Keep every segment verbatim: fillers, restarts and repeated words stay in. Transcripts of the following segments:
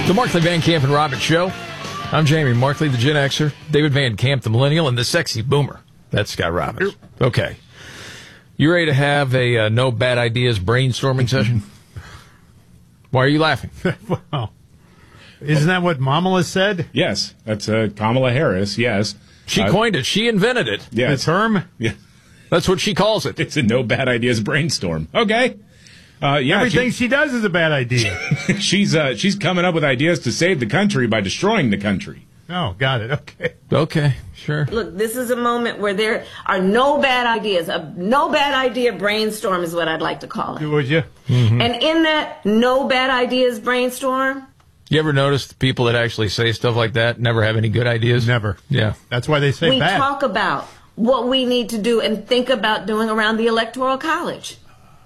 The Markley, Van Camp, and Robbins Show. I'm Jamie Markley, the Gen Xer. David Van Camp, the Millennial, and the Sexy Boomer. That's Scott Robbins. Okay. You ready to have a uh, no bad ideas brainstorming session? Why are you laughing? Well, isn't that what Kamala said? Yes, that's uh, Kamala Harris, yes. She uh, coined it. She invented it. Yes. The term? Yeah. That's what she calls it. It's a no bad ideas brainstorm. Okay. Uh, yeah, Everything she, she does is a bad idea. she's uh, she's coming up with ideas to save the country by destroying the country. Oh, got it. Okay. Okay, sure. Look, this is a moment where there are no bad ideas. A no bad idea brainstorm is what I'd like to call it. Would you? Mm-hmm. And in that no bad ideas brainstorm, You ever notice the people that actually say stuff like that never have any good ideas? Never. Yeah. That's why they say we bad. talk about what we need to do and think about doing around the Electoral College.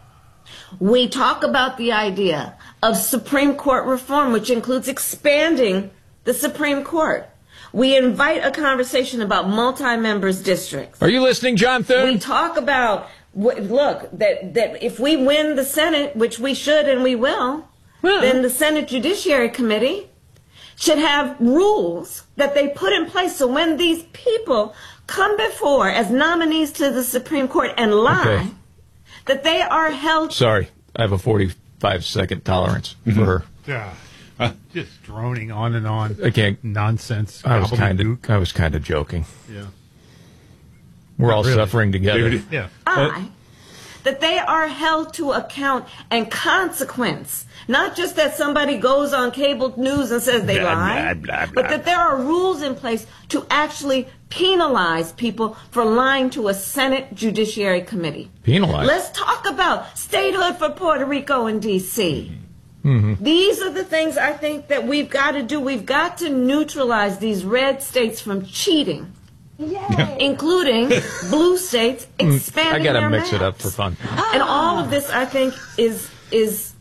We talk about the idea of Supreme Court reform, which includes expanding the Supreme Court. We invite a conversation about multi-members districts. Are you listening, John Thune? We talk about, look, that, that if we win the Senate, which we should and we will, Well. then the Senate Judiciary Committee should have rules that they put in place so when these people come before as nominees to the Supreme Court and lie, Okay. that they are held. Sorry, I have a forty-five second tolerance for her. Yeah. Just droning on and on. I can't. Nonsense. I was kind gobbledygook. of. I was kind of joking. Yeah. We're all really. suffering together. David- Yeah. I, that they are held to account and consequence. Not just that somebody goes on cable news and says they Blah, lie, blah, blah, but blah. that there are rules in place to actually penalize people for lying to a Senate Judiciary Committee. Penalized. Let's talk about statehood for Puerto Rico and D C Mm-hmm. These are the things I think that we've got to do. We've got to neutralize these red states from cheating. Including blue states expanding I got to their mix it up maps. for fun. And all of this, I think, is is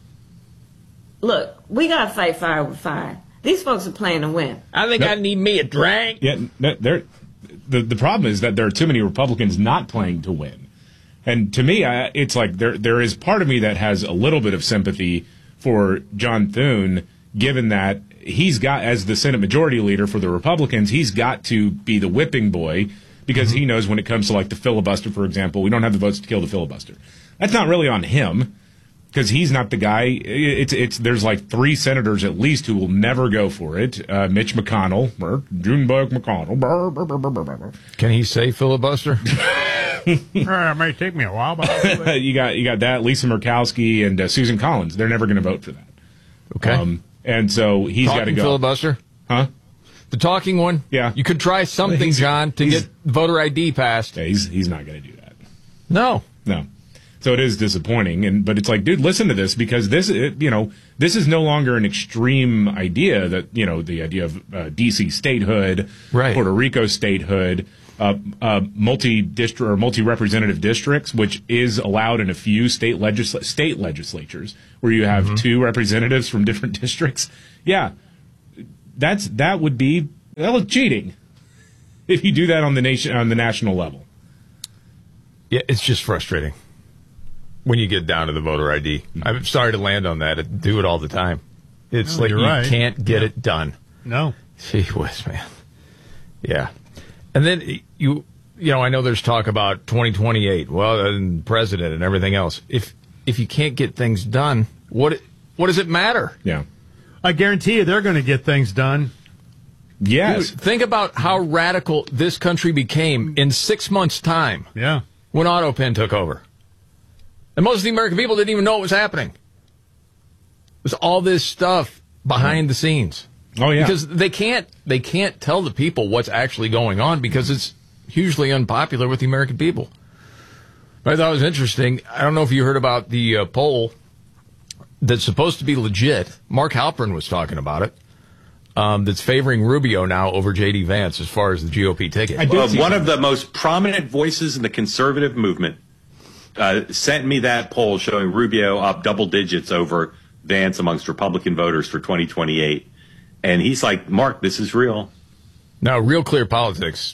look. We got to fight fire with fire. These folks are playing to win. I think Nope. I need me a drink. Yeah, no, there. The the problem is that there are too many Republicans not playing to win, and to me, I, it's like there there is part of me that has a little bit of sympathy for John Thune, given that he's got, as the Senate Majority Leader for the Republicans, he's got to be the whipping boy because Mm-hmm. he knows when it comes to like the filibuster, for example, we don't have the votes to kill the filibuster. That's not really on him because he's not the guy. It's it's there's like three senators at least who will never go for it. Uh, Mitch McConnell, or Junebug McConnell. Brr, brr, brr, brr, brr, brr. Can he say filibuster? Uh, it may take me a while, but you got you got that Lisa Murkowski and uh, Susan Collins. They're never going to vote for that. Okay. Um, and so he's got to Talking go. filibuster? Huh? The talking one? Yeah. You could try something, He's- John, to he's- get voter I D passed. Yeah, he's he's not going to do that. No. No. So it is disappointing, and but it's like, dude, listen to this because this, it, you know, this is no longer an extreme idea that you know the idea of uh, D C statehood, Right. Puerto Rico statehood, uh, uh, multi district or multi representative districts, which is allowed in a few state legisl- state legislatures where you have two representatives from different districts. Yeah, that's that would be well cheating if you do that on the nation on the national level. Yeah, it's just frustrating when you get down to the voter I D. I'm sorry to land on that. I do it all the time. It's No, like you're you right. can't get Yeah. it done. no. Gee whiz, man. Yeah. And then you, you know, I know there's talk about twenty twenty-eight, well, and president and everything else. If if you can't get things done, what what does it matter? Yeah. I guarantee you they're going to get things done. Yes. Dude, think about how radical this country became in six months' time Yeah. when AutoPen took over. And most of the American people didn't even know what was happening. There's all this stuff behind the scenes. Oh yeah. Because they can't they can't tell the people what's actually going on because it's hugely unpopular with the American people. But I thought it was interesting. I don't know if you heard about the uh, poll that's supposed to be legit. Mark Halperin was talking about it. Um, that's favoring Rubio now over J D Vance as far as the G O P ticket. I did Uh, see one something. of the most prominent voices in the conservative movement uh, sent me that poll showing Rubio up double digits over Vance amongst Republican voters for twenty twenty-eight. And he's like, Mark, this is real. Now, Real Clear Politics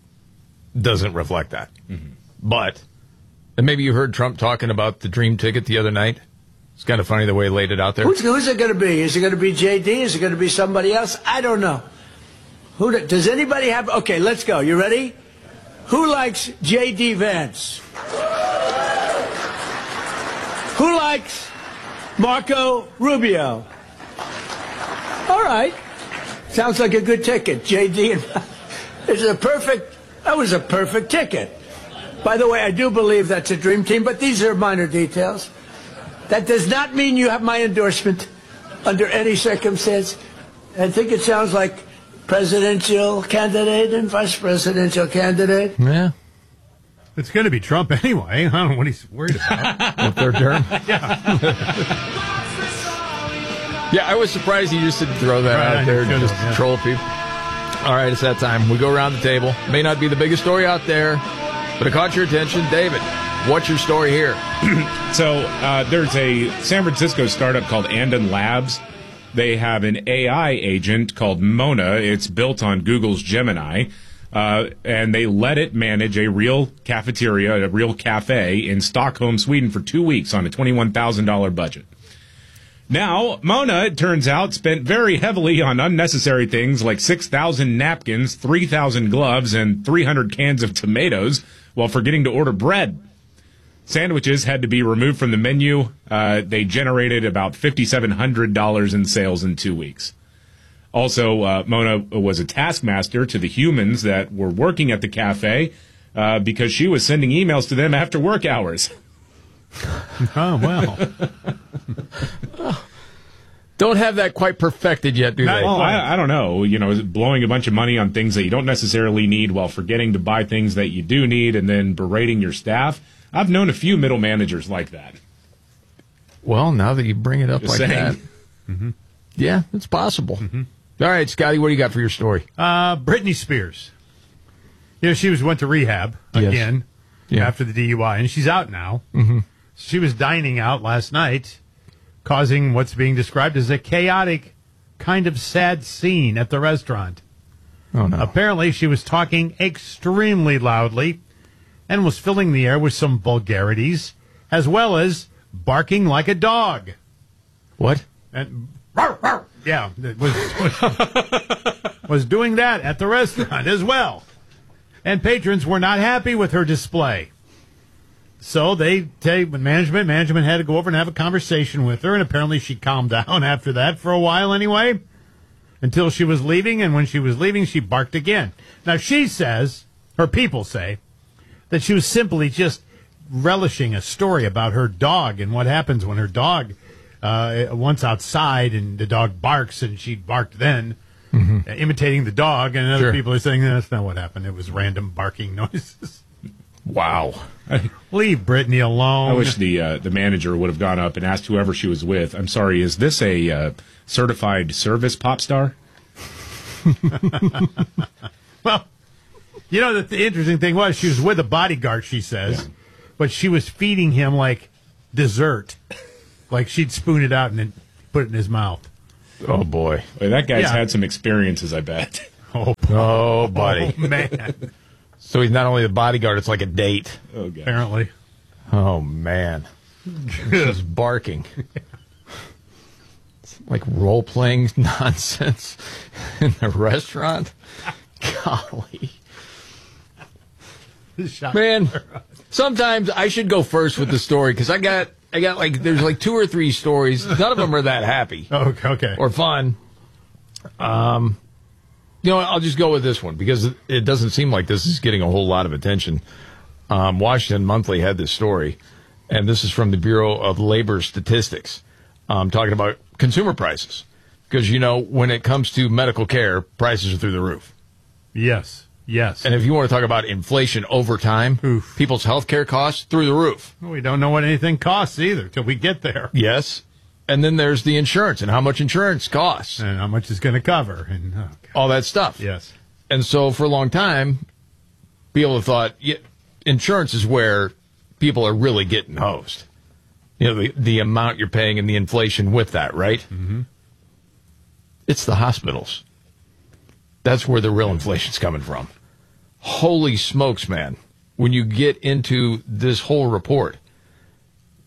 doesn't reflect that. Mm-hmm. But, and maybe you heard Trump talking about the dream ticket the other night. It's kind of funny the way he laid it out there. Who's, who's it going to be? Is it going to be J D? Is it going to be somebody else? I don't know. Who do, does anybody have? Okay, let's go. You ready? Who likes J D Vance? Who likes Marco Rubio? All right. Sounds like a good ticket. J D and it's a perfect. That was a perfect ticket. By the way, I do believe that's a dream team, but these are minor details. That does not mean you have my endorsement under any circumstance. I think it sounds like presidential candidate and vice presidential candidate. Yeah. It's going to be Trump anyway. I don't know what he's worried about. Up their term. Yeah. Yeah, I was surprised he just didn't throw that Right, out there to could've, just yeah. troll people. All right, it's that time. We go around the table. May not be the biggest story out there, but it caught your attention. David, what's your story here? So uh, there's a San Francisco startup called Andon Labs. They have an A I agent called Mona. It's built on Google's Gemini. Uh, and they let it manage a real cafeteria, a real cafe in Stockholm, Sweden for two weeks on a twenty-one thousand dollars budget. Now, Mona, it turns out, spent very heavily on unnecessary things like six thousand napkins, three thousand gloves, and three hundred cans of tomatoes while forgetting to order bread. Sandwiches had to be removed from the menu. Uh, they generated about five thousand seven hundred dollars in sales in two weeks. Also, uh, Mona was a taskmaster to the humans that were working at the cafe uh, because she was sending emails to them after work hours. Oh, well. Don't have that quite perfected yet, do they? Well, I, I don't know. You know, blowing a bunch of money on things that you don't necessarily need while forgetting to buy things that you do need and then berating your staff. I've known a few middle managers like that. Well, now that you bring it up Just like saying. that. Mm-hmm. Yeah, it's possible. Mm-hmm. All right, Scotty, what do you got for your story? Uh, Britney Spears. You know, she was went to rehab Yes. again Yeah. after the D U I, and she's out now. Mm-hmm. She was dining out last night, causing what's being described as a chaotic, kind of sad scene at the restaurant. Oh, no. Apparently, she was talking extremely loudly and was filling the air with some vulgarities, as well as barking like a dog. What? And rawr, rawr, yeah, it was, was was doing that at the restaurant as well. And patrons were not happy with her display. So they take management. Management had to go over and have a conversation with her, and apparently she calmed down after that for a while anyway, until she was leaving. And when she was leaving, she barked again. Now she says, her people say, that she was simply just relishing a story about her dog and what happens when her dog uh, once outside and the dog barks, and she barked then, mm-hmm. uh, imitating the dog. And other Sure. people are saying that's not what happened. It was random barking noises. Wow. Leave Brittany alone. I wish the uh, the manager would have gone up and asked whoever she was with, I'm sorry, is this a uh, certified service pop star? Well, you know, the, the interesting thing was she was with a bodyguard, she says, Yeah. but she was feeding him like dessert. Like she'd spoon it out and then put it in his mouth. Oh, boy. Boy, that guy's Yeah. had some experiences, I bet. Oh, Oh, buddy. oh, man. So he's not only the bodyguard, it's like a date. Oh, God. Apparently. Oh, man. Just barking. It's like role-playing nonsense in the restaurant. Golly. Shock. Man, sometimes I should go first with the story because I got, I got like, there's like two or three stories. None of them are that happy Oh, okay. or fun. Um, you know, I'll just go with this one because it doesn't seem like this is getting a whole lot of attention. Um, Washington Monthly had this story, and this is from the Bureau of Labor Statistics, um, talking about consumer prices. Because, you know, when it comes to medical care, prices are through the roof. Yes. Yes. And if you want to talk about inflation over time, Oof. people's health care costs through the roof. We don't know what anything costs either till we get there. Yes. And then there's the insurance and how much insurance costs, And how much it's going to cover. And oh, God. all that stuff. Yes. And so for a long time, people have thought yeah, insurance is where people are really getting hosed. You know, the, the amount you're paying and the inflation with that, right? Mm-hmm. It's the hospitals. That's where the real inflation's coming from. Holy smokes, man. When you get into this whole report,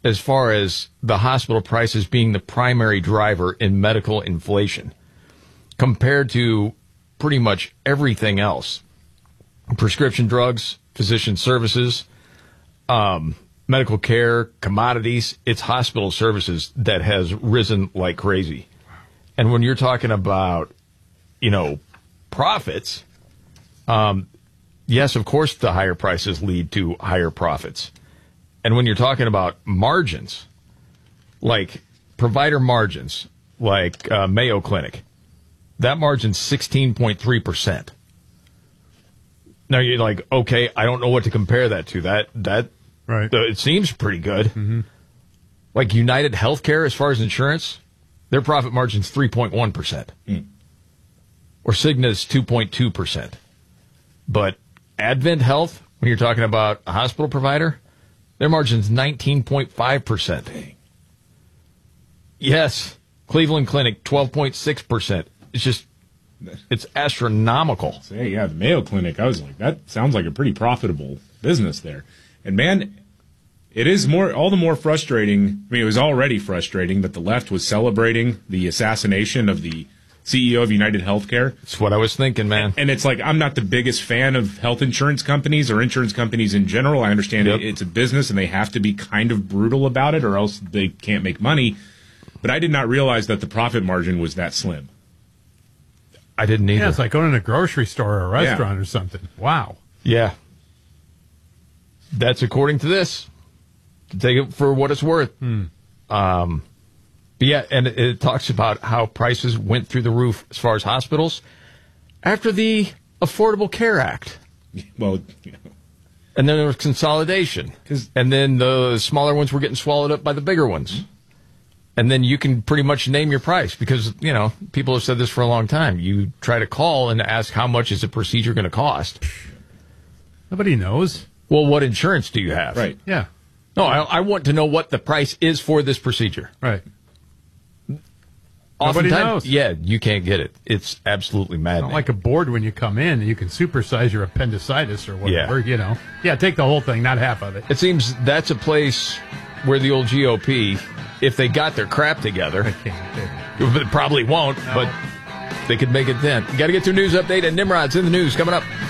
as far as the hospital prices being the primary driver in medical inflation compared to pretty much everything else. Prescription drugs, physician services, um, medical care, commodities. It's hospital services that has risen like crazy. And when you're talking about, you know, profits, um, yes, of course, the higher prices lead to higher profits. And when you're talking about margins, like provider margins, like uh, Mayo Clinic, that margin's sixteen point three percent. Now you're like, okay, I don't know what to compare that to. That that right. uh, it seems pretty good. Mm-hmm. Like United Healthcare, as far as insurance, their profit margin's three point one percent. Mm. Or Cigna's two point two percent. But Advent Health, when you're talking about a hospital provider, their margin's nineteen point five percent. Yes, Cleveland Clinic, twelve point six percent. It's just, it's astronomical. Say, yeah, the Mayo Clinic, I was like, that sounds like a pretty profitable business there. And man, it is more, all the more frustrating. I mean, it was already frustrating that the left was celebrating the assassination of the C E O of United Healthcare. That's what I was thinking, man. And it's like, I'm not the biggest fan of health insurance companies or insurance companies in general. I understand yep. it's a business and they have to be kind of brutal about it or else they can't make money. But I did not realize that the profit margin was that slim. I didn't either. Yeah, it's like going to a grocery store or a restaurant yeah. or something. Wow. Yeah. That's according to this. Take it for what it's worth. Hmm. Um, but yeah, and it, it talks about how prices went through the roof as far as hospitals after the Affordable Care Act. Well, you know. And then there was consolidation. And then the smaller ones were getting swallowed up by the bigger ones. Mm-hmm. And then you can pretty much name your price because, you know, people have said this for a long time. You try to call and ask how much is a procedure going to cost. Nobody knows. Well, what insurance do you have? Right. Yeah. No, I, I want to know what the price is for this procedure. Right. Oftentimes, Nobody knows. Yeah, you can't get it. It's absolutely maddening. Not like a board when you come in and you can supersize your appendicitis or whatever, Yeah. you know. Yeah, take the whole thing, not half of it. It seems that's a place where the old G O P, if they got their crap together, can't, they probably won't, no. but they could make it then. Got to get to a news update, and Nimrod's in the news coming up.